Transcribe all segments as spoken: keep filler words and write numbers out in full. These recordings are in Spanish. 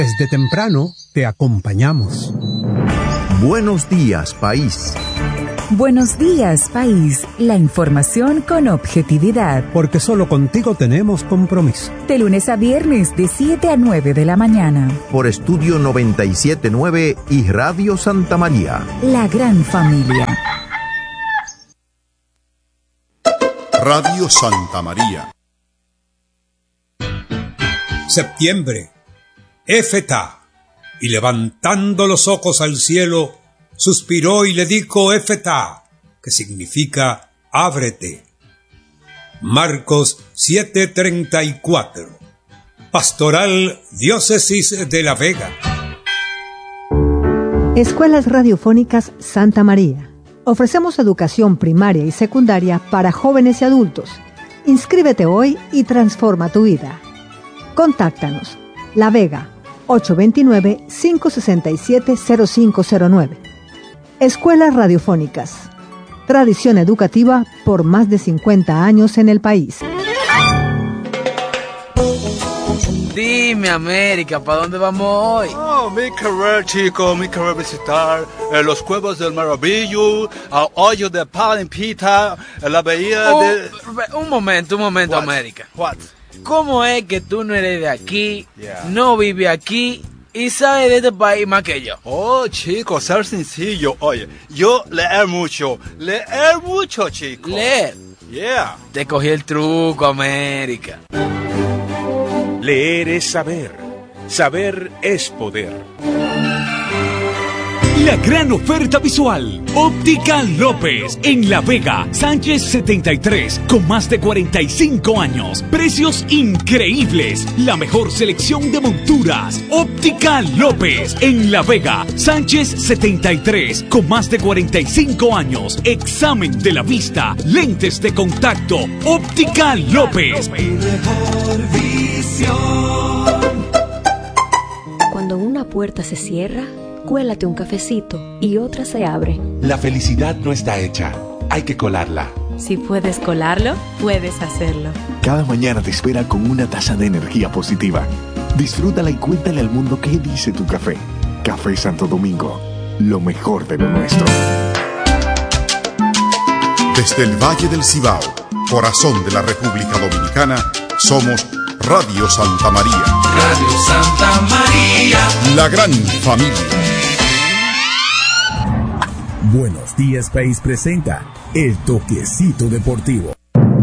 Desde temprano te acompañamos. Buenos días, país. Buenos días, país. La información con objetividad. Porque solo contigo tenemos compromiso. De lunes a viernes, de siete a nueve de la mañana. Por Estudio noventa y siete punto nueve y Radio Santa María. La gran familia. Radio Santa María. Septiembre. Éfeta. Y levantando los ojos al cielo, suspiró y le dijo Éfeta, que significa ábrete. Marcos siete treinta y cuatro. Pastoral Diócesis de La Vega. Escuelas Radiofónicas Santa María. Ofrecemos educación primaria y secundaria para jóvenes y adultos. Inscríbete hoy y transforma tu vida. Contáctanos. La Vega, ocho dos nueve, cinco seis siete, cero cinco cero nueve. Escuelas Radiofónicas. Tradición educativa por más de cincuenta años en el país. Dime, América, ¿para dónde vamos hoy? Oh, mi querer, chico, mi querer visitar eh, los Cuevos del Maravillo, el hoyo de Palimpita, la bahía uh, de... Un momento, un momento, What? América. What? ¿Cómo es que tú no eres de aquí, Yeah. no vives aquí y sabes de este país más que yo? Oh, chico, ser sencillo. Oye, yo leer mucho, leer mucho, chico. Leer. Yeah. Te cogí el truco, América. Leer es saber. Saber es poder. La gran oferta visual. Óptica López en La Vega, Sánchez setenta y tres, con más de cuarenta y cinco años. Precios increíbles. La mejor selección de monturas. Óptica López en La Vega, Sánchez setenta y tres, con más de cuarenta y cinco años. Examen de la vista, lentes de contacto. Óptica López. Mejor visión. Cuando una puerta se cierra, cuélate un cafecito y otra se abre. La felicidad no está hecha, hay que colarla. Si puedes colarlo, puedes hacerlo. Cada mañana te espera con una taza de energía positiva. Disfrútala y cuéntale al mundo qué dice tu café. Café Santo Domingo, lo mejor de lo nuestro. Desde el Valle del Cibao, corazón de la República Dominicana, somos Radio Santa María. Radio Santa María. La gran familia. Buenos días, país presenta El Toquecito Deportivo.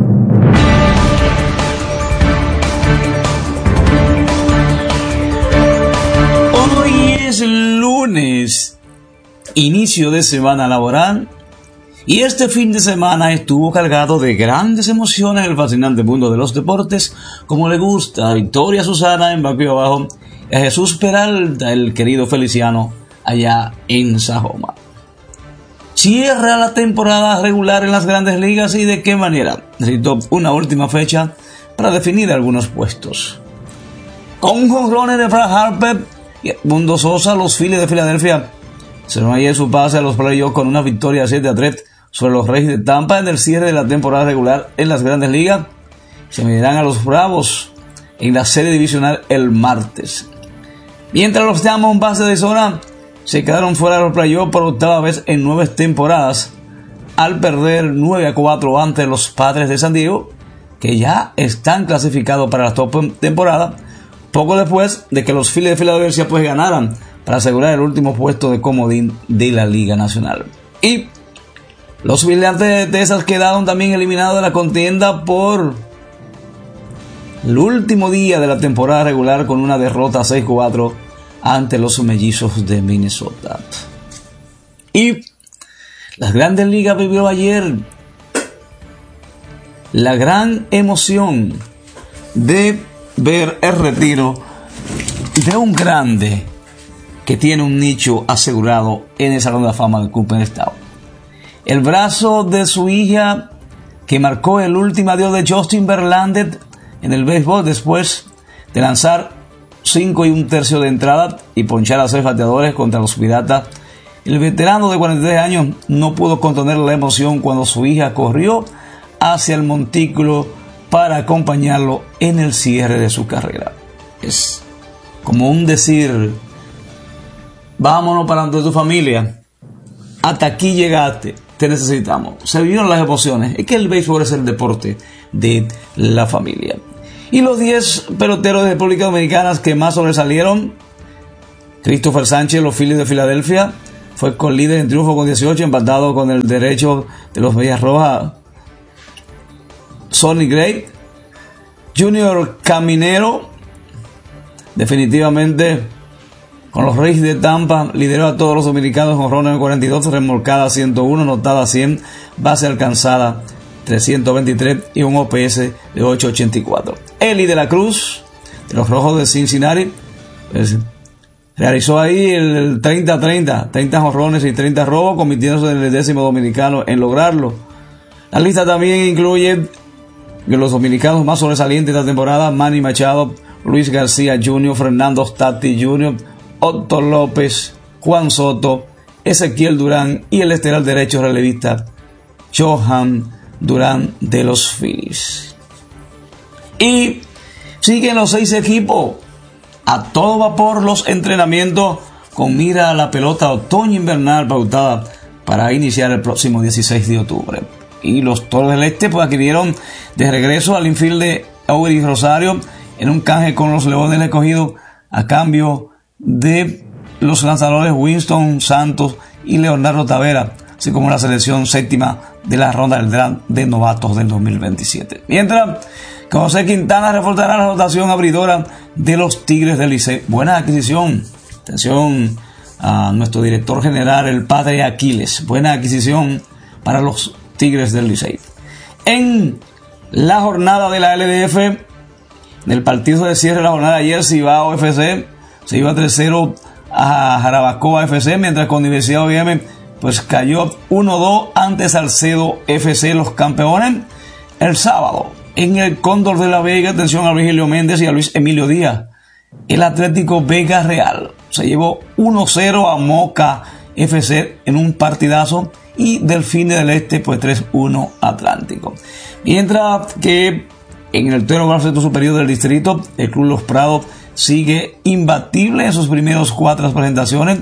Hoy es lunes, inicio de semana laboral, y este fin de semana estuvo cargado de grandes emociones en el fascinante mundo de los deportes, como le gusta a Victoria Susana en Baquio Abajo y a Jesús Peralta, el querido Feliciano, allá en Sajoma. Cierra la temporada regular en las grandes ligas y de qué manera. Necesito una última fecha para definir algunos puestos. Con jonrones de Frank Harper y Edmundo Sosa, los Phillies de Filadelfia hicieron ayer su pase a los playoffs con una victoria siete a tres sobre los Reyes de Tampa en el cierre de la temporada regular en las grandes ligas. Se medirán a los Bravos en la serie divisional el martes. Mientras los Diamondbacks de Arizona se quedaron fuera de los playoffs por octava vez en nueve temporadas, al perder nueve a cuatro ante los Padres de San Diego, que ya están clasificados para la top temporada, poco después de que los Phillies de Filadelfia pues ganaran para asegurar el último puesto de comodín de la Liga Nacional. Y los Vigilantes de Texas quedaron también eliminados de la contienda por el último día de la temporada regular con una derrota seis a cuatro ante los Mellizos de Minnesota. Y las Grandes Ligas vivió ayer la gran emoción de ver el retiro de un grande que tiene un nicho asegurado en el Salón de la Fama de Cooperstown. El brazo de su hija, que marcó el último adiós de Justin Verlander en el béisbol después de lanzar cinco y un tercio de entrada y ponchar a seis bateadores contra los Piratas. El veterano de cuarenta y tres años no pudo contener la emoción cuando su hija corrió hacia el montículo para acompañarlo en el cierre de su carrera. Es como un decir, vámonos para ante tu familia, hasta aquí llegaste, te necesitamos. Se vivieron las emociones. Es que el béisbol es el deporte de la familia. Y los diez peloteros de República Dominicana que más sobresalieron: Christopher Sánchez, los Phillies de Filadelfia, fue con líder en triunfo con dieciocho, empatado con el derecho de los Medias Rojas, Sonny Gray. Junior Caminero, definitivamente con los Reyes de Tampa, lideró a todos los dominicanos con jonrones en cuarenta y dos, remolcada ciento uno, anotada cien, base alcanzada trescientos veintitrés y un O P S de ocho ochenta y cuatro. Eli de la Cruz, de los Rojos de Cincinnati, pues, realizó ahí el treinta a treinta, treinta jonrones y treinta robos, convirtiéndose en el décimo dominicano en lograrlo. La lista también incluye que los dominicanos más sobresalientes de la temporada: Manny Machado, Luis García junior, Fernando Stati junior, Otto López, Juan Soto, Ezequiel Durán y el estelar derecho relevista Johan Durán de los Phillies. Y siguen los seis equipos a todo vapor los entrenamientos con mira a la pelota otoño-invernal pautada para iniciar el próximo dieciséis de octubre. Y los Toros del Este pues adquirieron de regreso al infield de Eury Rosario en un canje con los Leones del Escogido a cambio de los lanzadores Winston Santos y Leonardo Tavera, así como la selección séptima de la ronda del draft de novatos del dos mil veintisiete. Mientras que José Quintana reforzará la rotación abridora de los Tigres del Licey. Buena adquisición. Atención a nuestro director general, el padre Aquiles. Buena adquisición para los Tigres del Licey. En la jornada de la L D F, del partido de cierre de la jornada de ayer, Cibao F C se iba tres cero a Jarabacoa F C, mientras con Universidad O B M pues cayó uno dos ante Salcedo F C, los campeones. El sábado, en el Cóndor de la Vega, atención a Virgilio Méndez y a Luis Emilio Díaz, el Atlético Vega Real se llevó uno cero a Moca F C en un partidazo, y Delfines del Este pues tres uno Atlántico. Mientras que en el Tero Baloncesto Superior del Distrito, el Club Los Prados sigue imbatible en sus primeros cuatro presentaciones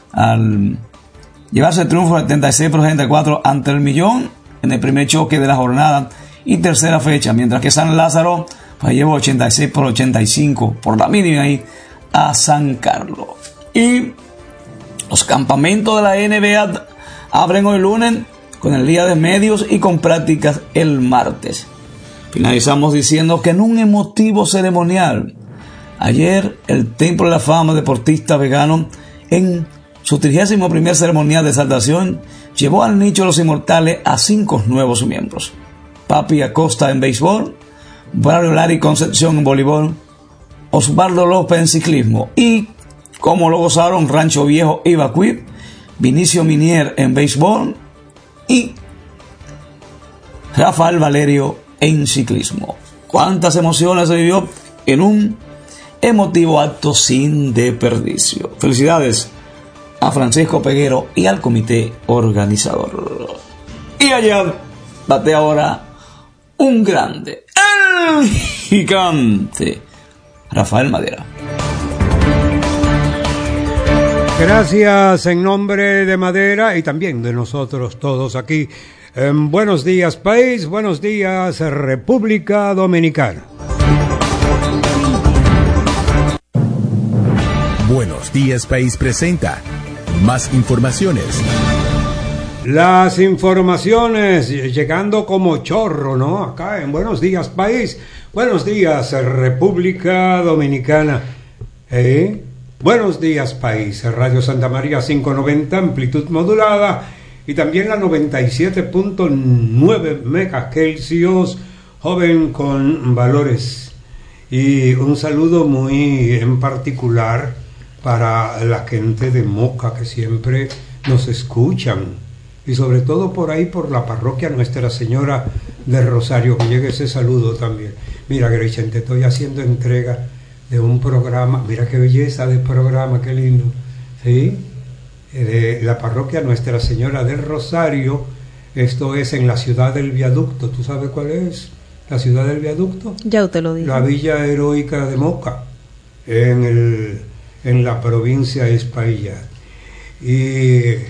al llevarse el triunfo setenta y seis por setenta y cuatro ante el Millón en el primer choque de la jornada y tercera fecha, mientras que San Lázaro pues llevó ochenta y seis por ochenta y cinco por la mínima ahí a San Carlos. Y los campamentos de la N B A abren hoy lunes con el día de medios y con prácticas el martes. Finalizamos diciendo que en un emotivo ceremonial, ayer el Templo de la Fama Deportista Vegano, en su trigésimo primer ceremonial de exaltación, llevó al nicho de los inmortales a cinco nuevos miembros: Papi Acosta en béisbol, Braulio Lari Concepción en voleibol, Osvaldo López en ciclismo, y como lo gozaron Rancho Viejo y Bacuí, Vinicio Minier en béisbol y Rafael Valerio en ciclismo. Cuántas emociones se vivió en un emotivo acto sin desperdicio. Felicidades a Francisco Peguero y al comité organizador. Y allá bate ahora un grande, el gigante Rafael Madera. Gracias en nombre de Madera y también de nosotros todos aquí. Eh, buenos días, país. Buenos días, República Dominicana. Buenos días, país presenta más informaciones. Las informaciones llegando como chorro, ¿no? Acá en Buenos días, país. Buenos días, República Dominicana. ¿Eh? Buenos días, país. Radio Santa María quinientos noventa, amplitud modulada, y también la noventa y siete punto nueve megahercios, joven con valores. Y un saludo muy en particular para la gente de Moca que siempre nos escuchan, y sobre todo por ahí por la parroquia Nuestra Señora del Rosario, que llegue ese saludo también. Mira, Gretchen, te estoy haciendo entrega de un programa, mira qué belleza de programa, qué lindo, ¿sí? De la parroquia Nuestra Señora del Rosario. Esto es en la ciudad del Viaducto. ¿Tú sabes cuál es la ciudad del Viaducto? Ya usted lo dijo. La Villa Heroica de Moca. en, el, en la provincia de Espaillat. Y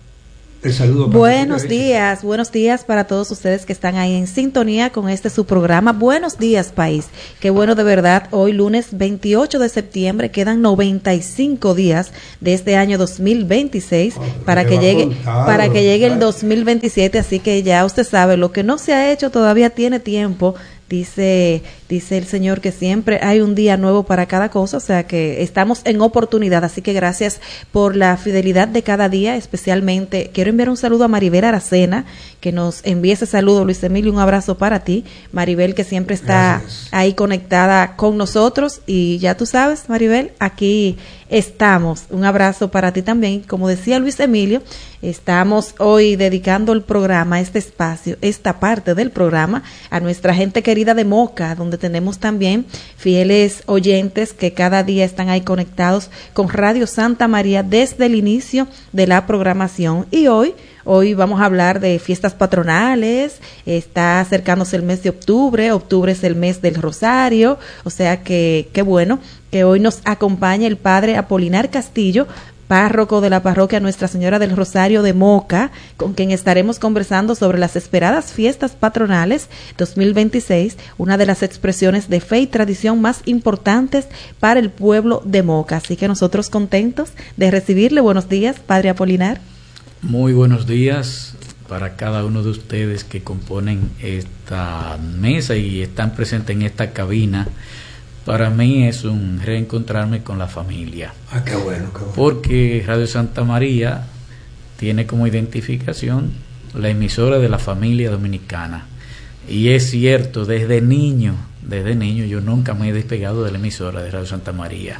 el saludo para buenos días, buenos días para todos ustedes que están ahí en sintonía con este su programa. Buenos días, país. Qué bueno de verdad. Hoy lunes veintiocho de septiembre quedan noventa y cinco días de este año dos mil veintiséis oh, para que llegue contado, para que llegue el dos mil veintisiete, así que ya usted sabe, lo que no se ha hecho todavía tiene tiempo. Dice, dice el Señor que siempre hay un día nuevo para cada cosa, o sea que estamos en oportunidad, así que gracias por la fidelidad de cada día, especialmente quiero enviar un saludo a Maribel Aracena, que nos envíe ese saludo. Luis Emilio, un abrazo para ti, Maribel, que siempre está gracias. Ahí conectada con nosotros, y ya tú sabes, Maribel, aquí estamos, un abrazo para ti también. Como decía Luis Emilio, estamos hoy dedicando el programa, este espacio, esta parte del programa, a nuestra gente querida de Moca, donde tenemos también fieles oyentes que cada día están ahí conectados con Radio Santa María desde el inicio de la programación. Y hoy Hoy vamos a hablar de fiestas patronales, está acercándose el mes de octubre, octubre es el mes del Rosario, o sea que qué bueno que hoy nos acompaña el padre Apolinar Castillo, párroco de la parroquia Nuestra Señora del Rosario de Moca, con quien estaremos conversando sobre las esperadas fiestas patronales dos mil veintiséis, una de las expresiones de fe y tradición más importantes para el pueblo de Moca. Así que nosotros contentos de recibirle. Buenos días, padre Apolinar. Muy buenos días para cada uno de ustedes que componen esta mesa y están presentes en esta cabina. Para mí es un reencontrarme con la familia. Ah, qué bueno, qué bueno. Porque Radio Santa María tiene como identificación la emisora de la familia dominicana. Y es cierto, desde niño, desde niño yo nunca me he despegado de la emisora de Radio Santa María.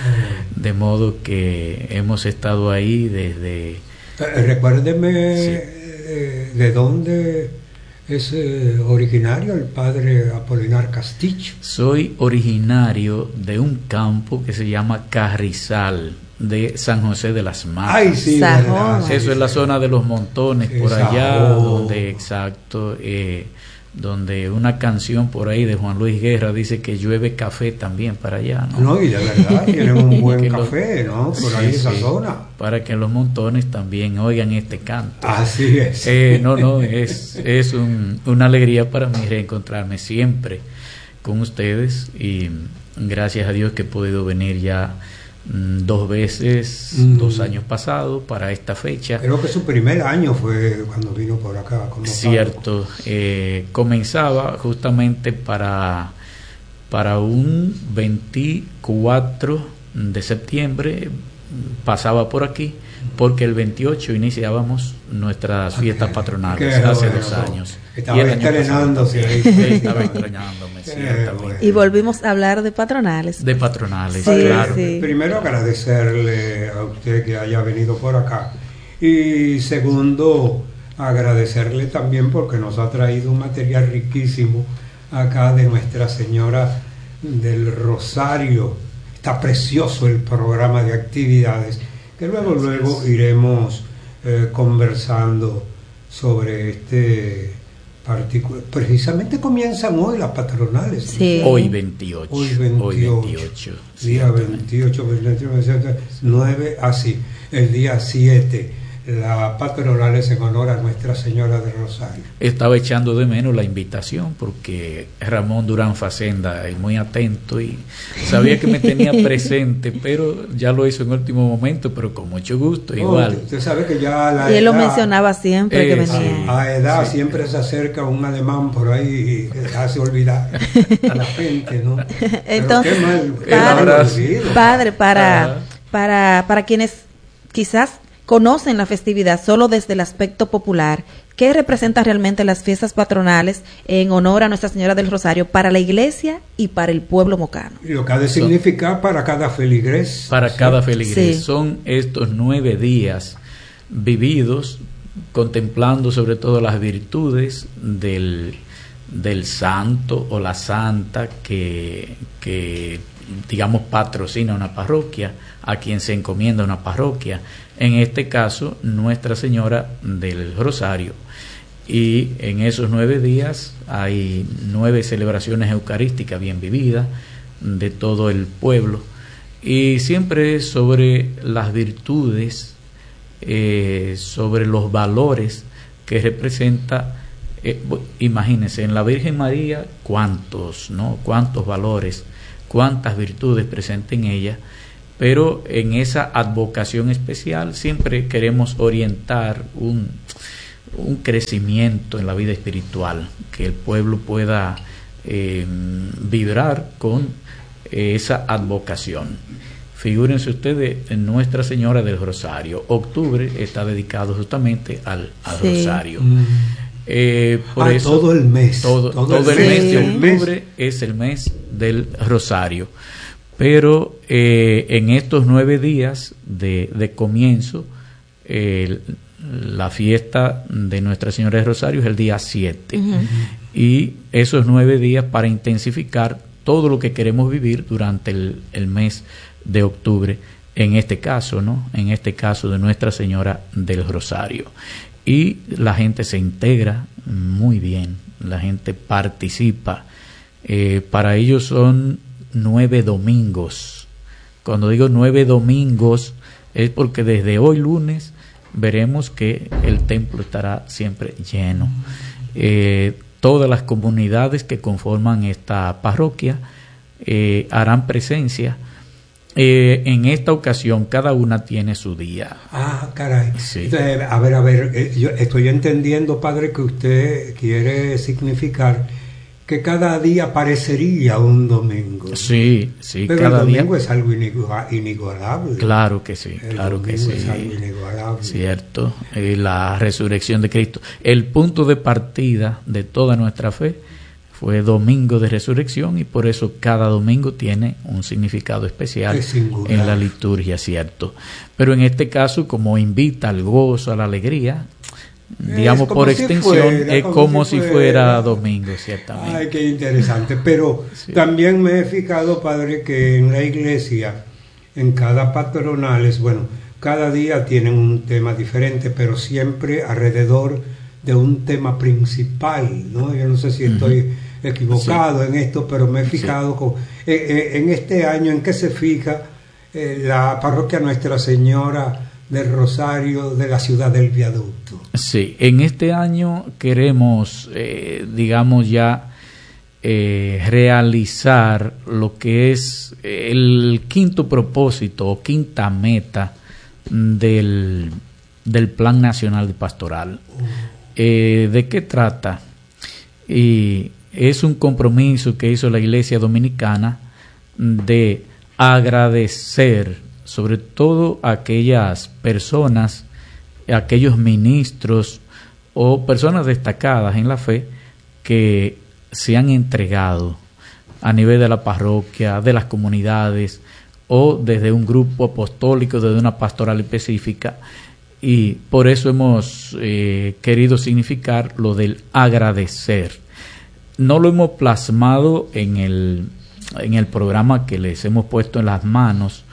De modo que hemos estado ahí desde... Eh, recuérdeme sí. eh, de dónde es eh, originario el padre Apolinar Castillo. Soy originario de un campo que se llama Carrizal, de San José de las Matas. Ay, sí, verdad, Eso sí, es la zona de los montones, sí, por allá, Sajón. donde exacto, eh, donde una canción por ahí de Juan Luis Guerra dice que llueve café también para allá, ¿no? No, y de verdad tienen un buen café, lo, ¿no? Por ahí sí, esa sí, zona. Para que los montones también oigan este canto. Así es. Eh, no, no, es, es un, una alegría para mí reencontrarme siempre con ustedes y gracias a Dios que he podido venir ya dos veces, mm. dos años pasados para esta fecha. Creo que su primer año fue cuando vino por acá. Como Cierto, eh, comenzaba justamente para, para un veinticuatro de septiembre, pasaba por aquí, porque el veintiocho iniciábamos nuestras fiestas okay. patronales hace bueno, dos años. Estaba estrenándose ahí. Estaba estrenándome, ciertamente. Y volvimos a hablar de patronales. De patronales, sí, claro. Sí. Primero agradecerle a usted que haya venido por acá. Y segundo, agradecerle también porque nos ha traído un material riquísimo acá de Nuestra Señora del Rosario. Está precioso el programa de actividades que luego Gracias. luego iremos eh, conversando sobre este particular. Precisamente comienzan hoy las patronales. Sí. ¿No? Hoy veintiocho. Hoy veintiocho. Hoy veintiocho día veintiocho, nueve, así, el día siete. La patronales en honor a Nuestra Señora del Rosario. Estaba echando de menos la invitación porque Ramón Durán Facenda es muy atento y sabía que me tenía presente, pero ya lo hizo en último momento, pero con mucho gusto, igual. Oh, usted sabe que ya la y él edad, lo mencionaba siempre eh, que venía. A, a edad sí. siempre se acerca un alemán por ahí y que hace olvidar a la gente, ¿no? Entonces, qué mal, qué padre, padre, para, ah. para, para quienes quizás conocen la festividad solo desde el aspecto popular, ¿qué representa realmente las fiestas patronales en honor a Nuestra Señora del Rosario para la iglesia y para el pueblo mocano? Y lo que ha de significar para cada feligres. Para ¿sí? cada feligres. Sí. Son estos nueve días vividos contemplando sobre todo las virtudes del, del santo o la santa que, que digamos patrocina una parroquia, a quien se encomienda una parroquia, en este caso Nuestra Señora del Rosario, y en esos nueve días hay nueve celebraciones eucarísticas bien vividas de todo el pueblo, y siempre es sobre las virtudes, eh, sobre los valores que representa. Eh, imagínense, en la Virgen María, cuántos, ¿no? Cuántos valores, cuántas virtudes presenta en ella, pero en esa advocación especial siempre queremos orientar un, un crecimiento en la vida espiritual, que el pueblo pueda eh, vibrar con eh, esa advocación. Figúrense ustedes en Nuestra Señora del Rosario. Octubre está dedicado justamente al, al sí. Rosario. Mm. Eh, por ah, eso, todo el mes. Todo, todo, todo el, el mes de octubre es el mes del Rosario. Pero eh, en estos nueve días de, de comienzo, eh, la fiesta de Nuestra Señora del Rosario es el día siete. Uh-huh. Y esos nueve días para intensificar todo lo que queremos vivir durante el, el mes de octubre, en este caso, ¿no? En este caso de Nuestra Señora del Rosario. Y la gente se integra muy bien, la gente participa. Eh, para ellos son nueve domingos. Cuando digo nueve domingos es porque desde hoy lunes veremos que el templo estará siempre lleno. Eh, todas las comunidades que conforman esta parroquia eh, harán presencia. Eh, en esta ocasión cada una tiene su día. Ah, caray. Sí. Entonces, a ver, a ver, eh, yo estoy entendiendo, padre, que usted quiere significar que cada día parecería un domingo. Sí, sí. Pero cada el domingo día... es algo inigualable. Claro que sí, el claro que sí. Es algo inigualable. Cierto. Eh, la resurrección de Cristo. El punto de partida de toda nuestra fe fue domingo de resurrección, y por eso cada domingo tiene un significado especial en la liturgia, ¿cierto? Pero en este caso, como invita al gozo, a la alegría, digamos por si extensión, fuera, es como, como si, fuera. si fuera domingo, ciertamente. Ay, qué interesante. Pero sí. También me he fijado, padre, que en la iglesia, en cada patronales, bueno, cada día tienen un tema diferente, pero siempre alrededor de un tema principal, ¿no? Yo no sé si estoy uh-huh. equivocado sí. en esto, pero me he fijado sí. con, eh, eh, en este año en que se fija eh, la parroquia Nuestra Señora del Rosario de la ciudad del Viaducto. Sí, en este año queremos, eh, digamos ya, eh, realizar lo que es el quinto propósito o quinta meta del, del Plan Nacional de Pastoral. Uh. Eh, ¿De qué trata? Y es un compromiso que hizo la Iglesia Dominicana de agradecer sobre todo a aquellas personas, aquellos ministros o personas destacadas en la fe que se han entregado a nivel de la parroquia, de las comunidades o desde un grupo apostólico, desde una pastoral específica. Y por eso hemos eh, querido significar lo del agradecer. No lo hemos plasmado en el, en el programa que les hemos puesto en las manos,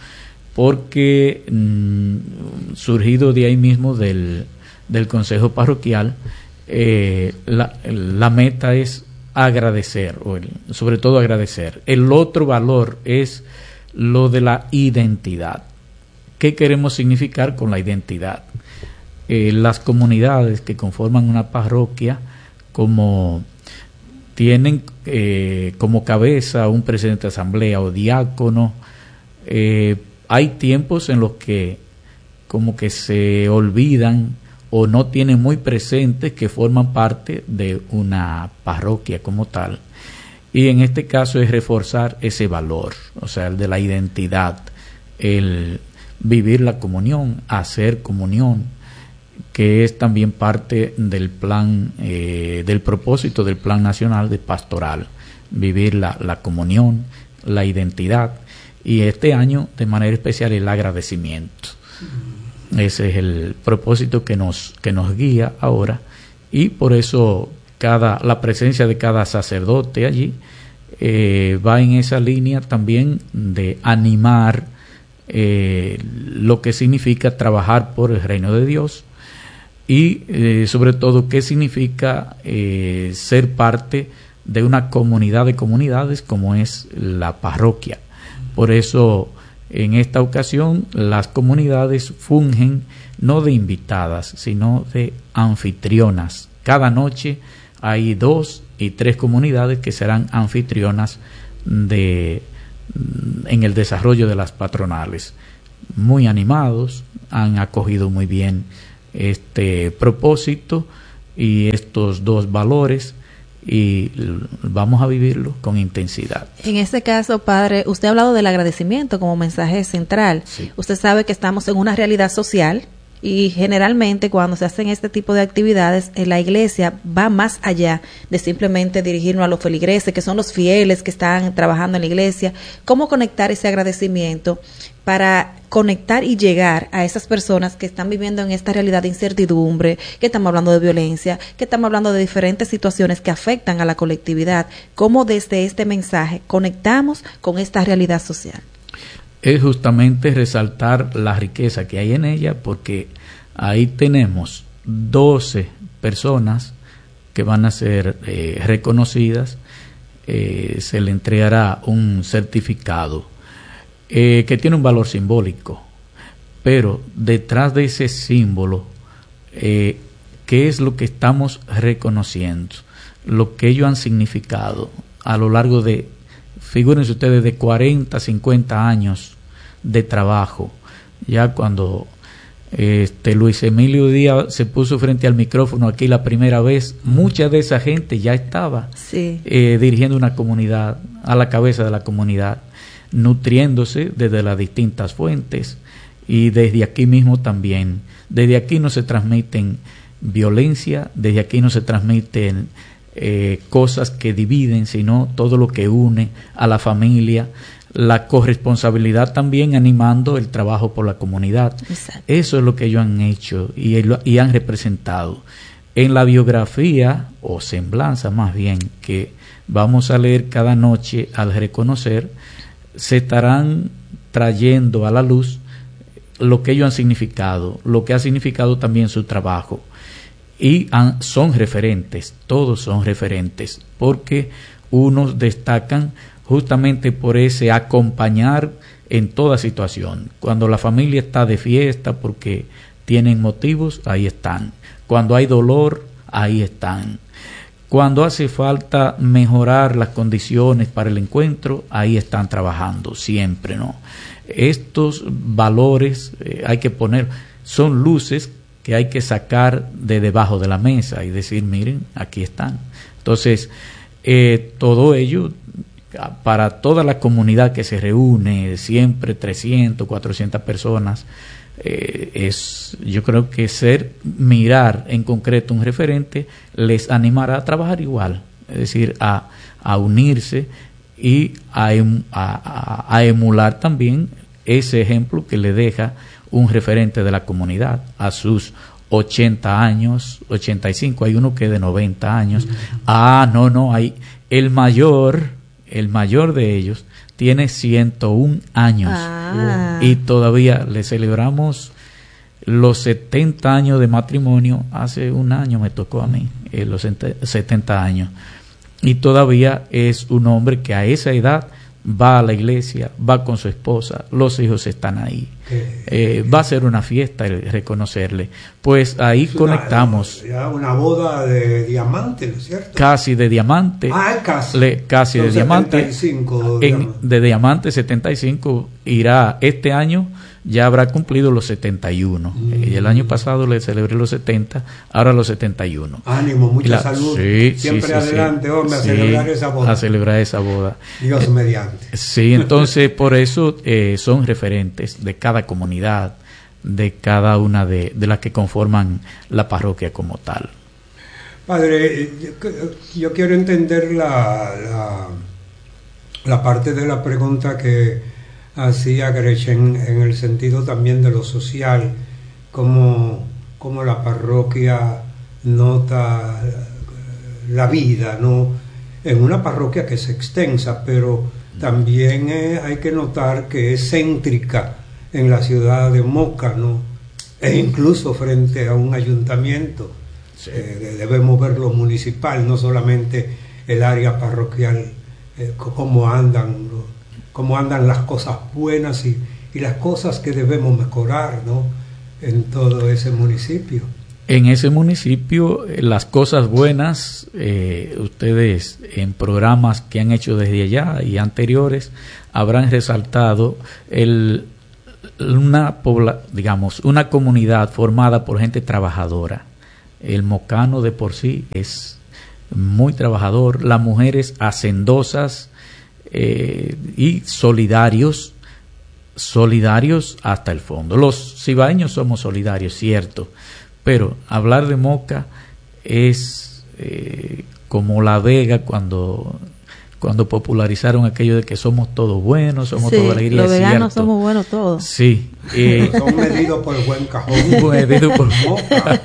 porque mmm, surgido de ahí mismo del, del Consejo Parroquial, eh, la, la meta es agradecer, o el, sobre todo agradecer. El otro valor es lo de la identidad. ¿Qué queremos significar con la identidad? Eh, las comunidades que conforman una parroquia, como tienen eh, como cabeza un presidente de asamblea o diácono, eh, hay tiempos en los que como que se olvidan o no tienen muy presentes que forman parte de una parroquia como tal. Y en este caso es reforzar ese valor, o sea, el de la identidad, el vivir la comunión, hacer comunión, que es también parte del plan, eh, del propósito del Plan Nacional de Pastoral, vivir la, la comunión, la identidad, y este año de manera especial el agradecimiento. Ese es el propósito que nos, que nos guía ahora, y por eso cada, la presencia de cada sacerdote allí eh, va en esa línea también de animar eh, lo que significa trabajar por el reino de Dios, y eh, sobre todo qué significa eh, ser parte de una comunidad de comunidades como es la parroquia. Por eso En esta ocasión, las comunidades fungen no de invitadas, sino de anfitrionas. Cada noche hay dos y tres comunidades que serán anfitrionas de, en el desarrollo de las patronales. Muy animados, han acogido muy bien este propósito y estos dos valores, y vamos a vivirlo con intensidad. En este caso, padre, usted ha hablado del agradecimiento como mensaje central. Sí. Usted sabe que estamos en una realidad social y generalmente cuando se hacen este tipo de actividades, en la iglesia va más allá de simplemente dirigirnos a los feligreses, que son los fieles que están trabajando en la iglesia. ¿Cómo conectar ese agradecimiento para conectar y llegar a esas personas que están viviendo en esta realidad de incertidumbre, que estamos hablando de violencia, que estamos hablando de diferentes situaciones que afectan a la colectividad? ¿Cómo desde este mensaje conectamos con esta realidad social? Es justamente resaltar la riqueza que hay en ella, porque ahí tenemos doce personas que van a ser eh, reconocidas, eh, se le entregará un certificado eh, que tiene un valor simbólico, pero detrás de ese símbolo, eh, ¿qué es lo que estamos reconociendo? Lo que ellos han significado a lo largo de, figúrense ustedes, de cuarenta, cincuenta años de trabajo. Ya cuando este Luis Emilio Díaz se puso frente al micrófono aquí la primera vez, mucha de esa gente ya estaba sí. eh, dirigiendo una comunidad, a la cabeza de la comunidad, nutriéndose desde las distintas fuentes, y desde aquí mismo también. Desde aquí no se transmiten violencia, desde aquí no se transmiten Eh, cosas que dividen, sino todo lo que une a la familia, la corresponsabilidad también, animando el trabajo por la comunidad. Exacto. Eso es lo que ellos han hecho y, y han representado. En la biografía, o semblanza más bien, que vamos a leer cada noche al reconocer, se estarán trayendo a la luz lo que ellos han significado, lo que ha significado también su trabajo. Y han, son referentes, todos son referentes, porque unos destacan justamente por ese acompañar en toda situación. Cuando la familia está de fiesta porque tienen motivos, ahí están. Cuando hay dolor, ahí están. Cuando hace falta mejorar las condiciones para el encuentro, ahí están trabajando siempre, ¿no? Estos valores eh, hay que poner, son luces que hay que sacar de debajo de la mesa y decir, miren, aquí están. Entonces, eh, todo ello, para toda la comunidad que se reúne, siempre trescientas, cuatrocientas personas, eh, es, yo creo que ser, mirar en concreto un referente, les animará a trabajar igual, es decir, a, a unirse y a, a, a emular también ese ejemplo que le deja un referente de la comunidad a sus ochenta años, ochenta y cinco, hay uno que es de noventa años. Ah, no, no, hay el mayor, el mayor de ellos tiene ciento un años. Ah. Y todavía le celebramos los setenta años de matrimonio. Hace un año me tocó a mí, eh, los setenta años. Y todavía es un hombre que a esa edad va a la iglesia, va con su esposa, los hijos están ahí. Eh, va a ser una fiesta el reconocerle. Pues ahí es conectamos. Una, una boda de diamante, ¿no es cierto? Casi de diamante. Ah, casi. Le, casi de diamante. setenta y cinco, en, de diamante setenta y cinco irá este año. Ya habrá cumplido los setenta y uno. Mm. El año pasado le celebré los setenta, ahora los setenta y uno. Ánimo, mucha la, salud. Sí, Siempre sí, adelante, sí, hombre, a sí, celebrar esa boda. A celebrar esa boda. Dios eh, mediante. Sí, entonces por eso eh, son referentes de cada comunidad, de cada una de, de las que conforman la parroquia como tal. Padre, yo, yo quiero entender la, la, la parte de la pregunta que hacía Gretchen en el sentido también de lo social, como, como la parroquia nota la vida, ¿no? En una parroquia que es extensa, pero también eh, hay que notar que es céntrica en la ciudad de Moca, ¿no? E incluso frente a un ayuntamiento. Sí. Eh, debemos ver lo municipal, no solamente el área parroquial, eh, cómo andan, ¿no? Cómo andan las cosas buenas y, y las cosas que debemos mejorar, ¿no?, en todo ese municipio. En ese municipio, las cosas buenas, eh, ustedes en programas que han hecho desde allá y anteriores habrán resaltado el, una pobla, digamos, una comunidad formada por gente trabajadora. El mocano de por sí es muy trabajador, las mujeres hacendosas eh, y solidarios, solidarios hasta el fondo. Los cibaeños somos solidarios, cierto. Pero hablar de Moca es eh, como La Vega cuando cuando popularizaron aquello de que somos todos buenos, somos sí, toda alegría. Los veganos cierto. somos buenos todos. Sí. Eh, son medidos por el buen cajón. Medidos por Moca.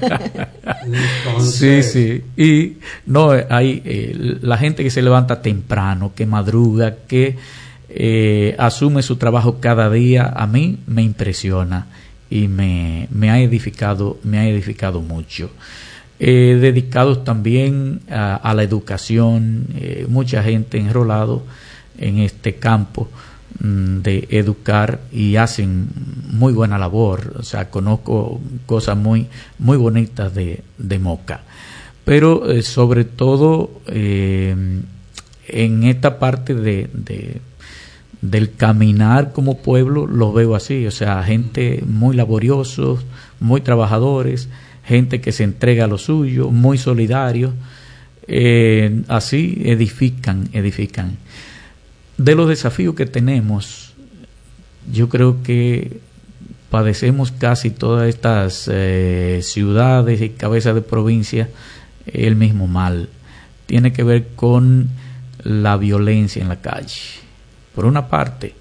Sí, Entonces... sí. Y no, hay eh, la gente que se levanta temprano, que madruga, que eh, asume su trabajo cada día, a mí me impresiona. Y me, me ha edificado, me ha edificado mucho. Eh, dedicados también a, a la educación, eh, mucha gente enrolado en este campo mm, de educar y hacen muy buena labor. O sea, conozco cosas muy, muy bonitas de, de Moca. Pero eh, sobre todo eh, en esta parte de, de del caminar como pueblo, los veo así, o sea, gente muy laboriosos, muy trabajadores, gente que se entrega a lo suyo, muy solidarios, eh, así edifican, edifican. De los desafíos que tenemos, yo creo que padecemos casi todas estas eh, ciudades y cabezas de provincia el mismo mal. Tiene que ver con la violencia en la calle. Por una parte,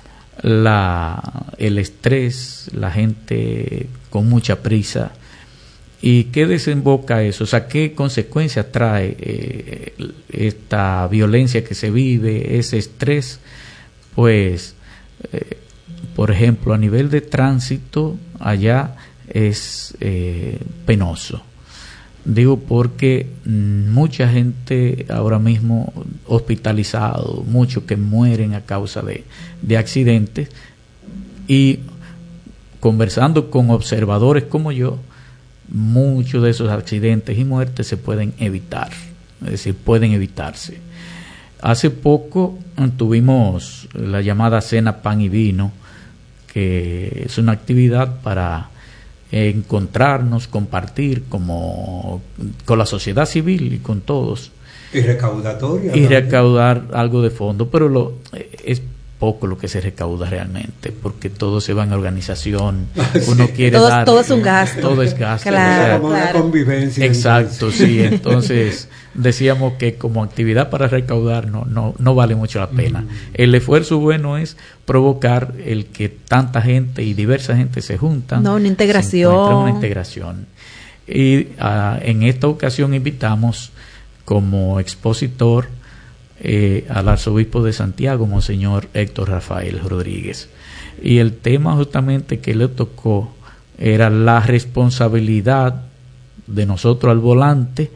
la, el estrés, la gente con mucha prisa. ¿Y qué desemboca eso? O sea, ¿qué consecuencias trae eh, esta violencia que se vive, ese estrés? Pues, eh, por ejemplo, a nivel de tránsito, allá es eh, penoso. Digo porque mucha gente ahora mismo hospitalizado, muchos que mueren a causa de, de accidentes, y conversando con observadores como yo, muchos de esos accidentes y muertes se pueden evitar, es decir, pueden evitarse. Hace poco tuvimos la llamada Cena Pan y Vino, que es una actividad para encontrarnos, compartir como con la sociedad civil y con todos, y recaudatoria y también. Recaudar algo de fondo, pero lo es poco lo que se recauda realmente, porque todo se va en organización. Sí. Uno quiere todo, dar, todo es un gasto, todo es gasto, claro, o sea, como claro. una convivencia. Exacto, entonces. Sí. Entonces decíamos que como actividad para recaudar no no no vale mucho la pena. Mm. El esfuerzo bueno es provocar el que tanta gente y diversa gente se juntan. No, una integración. Una integración. Y uh, en esta ocasión invitamos como expositor Eh, al arzobispo de Santiago, Monseñor Héctor Rafael Rodríguez, y el tema justamente que le tocó era la responsabilidad de nosotros al volante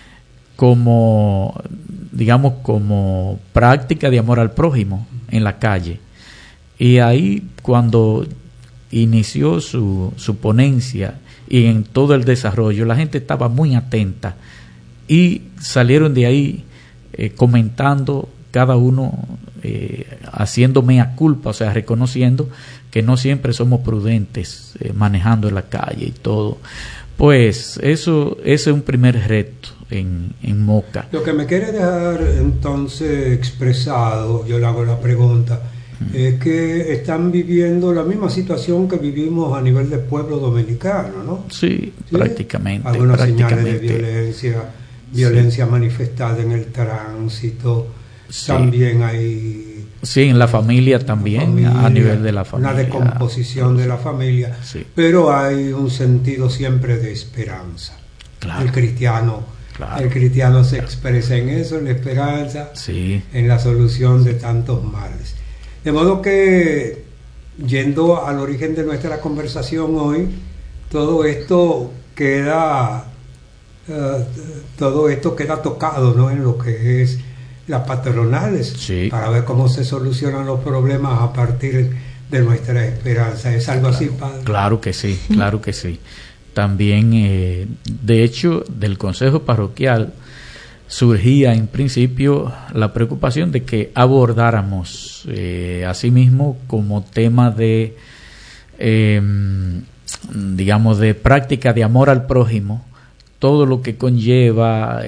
como, digamos, como práctica de amor al prójimo en la calle. Y ahí, cuando inició su, su ponencia y en todo el desarrollo, la gente estaba muy atenta y salieron de ahí Eh, comentando, cada uno eh, haciendo mea culpa, o sea, reconociendo que no siempre somos prudentes eh, manejando en la calle y todo. Pues eso, ese es un primer reto en, en Moca. Lo que me quiere dejar entonces expresado, yo le hago la pregunta, mm. es que están viviendo la misma situación que vivimos a nivel del pueblo dominicano, ¿no? Sí, ¿sí? prácticamente. Algunas prácticamente. señales de violencia. Violencia sí. manifestada en el tránsito, sí. también hay... Sí, en la familia también, familia, a nivel de la familia. Una decomposición de la familia, sí. pero hay un sentido siempre de esperanza. Claro. El cristiano, claro. el cristiano se expresa en eso, en la esperanza, sí. en la solución de tantos males. De modo que, yendo al origen de nuestra conversación hoy, todo esto queda... Uh, todo esto queda tocado, ¿no?, en lo que es las patronales, sí. para ver cómo se solucionan los problemas a partir de nuestra esperanza. ¿Es algo claro, así, padre? Claro que sí, claro que sí. También, eh, de hecho, del Consejo Parroquial surgía en principio la preocupación de que abordáramos eh, asimismo como tema de, eh, digamos, de práctica de amor al prójimo, todo lo que conlleva